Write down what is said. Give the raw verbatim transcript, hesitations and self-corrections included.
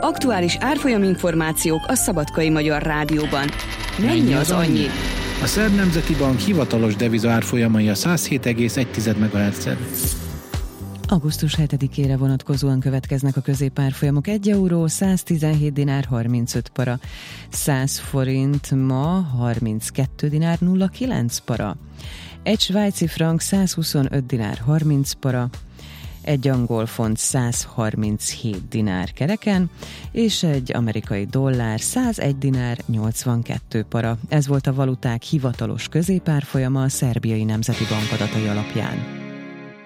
Aktuális árfolyam információk a Szabadkai Magyar Rádióban. Mennyi az annyi? A Szerb Nemzeti Bank hivatalos deviza árfolyamai a száz hét egész egy megahertz-en. augusztus hetedikére vonatkozóan következnek a középárfolyamok. egy euró száztizenhét dinár harmincöt para, száz forint ma harminckét dinár nulla kilenc para, egy svájci frank százhuszonöt dinár harminc para, egy angol font száz harminchét dinár kereken, és egy amerikai dollár százegy dinár nyolcvankét para. Ez volt a valuták hivatalos középárfolyama a Szerbiai Nemzeti Bank adatai alapján.